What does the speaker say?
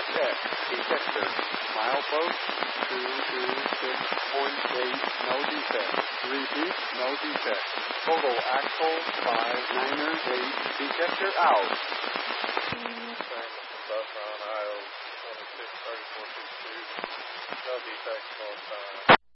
check. Detector. Milepost 226.8, no defect. Repeat, no defect. Total axle 598. Detector out. Bus on IO 263462. No defects, no time.